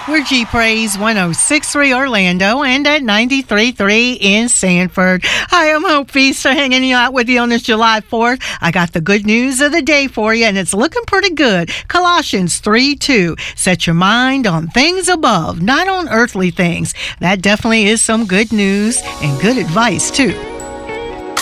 We're G-Praise 106.3 Orlando and at 93.3 in Sanford. Hi, I'm Hope Feaster hanging out with you on this July 4th. I got the good news of the day for you, and it's looking pretty good. Colossians 3:2. Set your mind on things above, not on earthly things. That definitely is some good news and good advice, too.